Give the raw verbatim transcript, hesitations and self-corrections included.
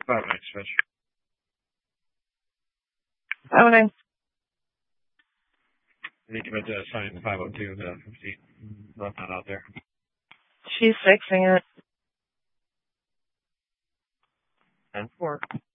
Five nine switch. Okay. I need to commit to signing the five oh two, the fifty. Left that out there. She's fixing it. ten four.